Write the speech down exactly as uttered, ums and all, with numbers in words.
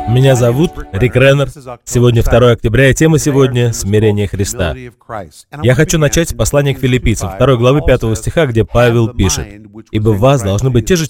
Меня зовут Рик Реннер. Сегодня второе октября, и тема сегодня — смирение Христа. Я хочу начать с послания к Филиппийцам, второй главы пятого стиха, где Павел пишет: «Ибо в вас должны быть те же